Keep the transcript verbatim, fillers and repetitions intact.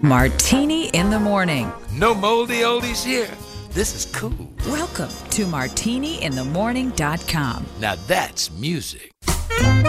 Martini in the Morning. No moldy oldies here. This is cool. Welcome to martini in the morning dot com. Now that's music.